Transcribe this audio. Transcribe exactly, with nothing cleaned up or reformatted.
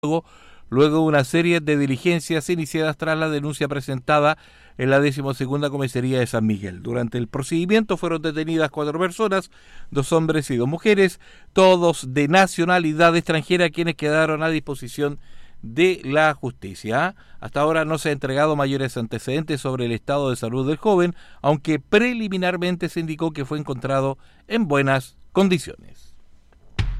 luego de una serie de diligencias iniciadas tras la denuncia presentada en la decimosegunda comisaría de San Miguel. Durante el procedimiento fueron detenidas cuatro personas, dos hombres y dos mujeres, todos de nacionalidad extranjera, quienes quedaron a disposición de la justicia. Hasta ahora no se ha entregado mayores antecedentes sobre el estado de salud del joven, aunque preliminarmente se indicó que fue encontrado en buenas condiciones.